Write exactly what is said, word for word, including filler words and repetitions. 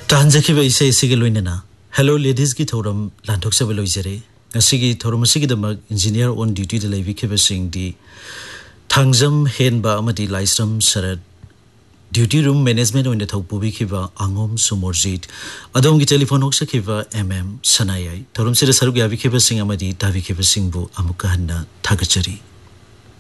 तांजखिबा इसे इसे लोइनना hello ladies की थौरम लांथोकसबा लोइजरे ngasiगी थौरम असिगी दमक engineer on duty the लेबिखिबा सिंगदी Thangjam हेनबा अमदि Laishram सरद ड्यूटी रूम मैनेजमेंट ओइन थौपुबिखिबा आंगोम सुमोरजीत अदोंगी टेलीफोन होक्सखिबा एमएम सनायाई थौरम सिर सरुग याबिखिबा सिंग अमदि ताबिखिबा सिंगबु अमुका हन्ना थागचरी।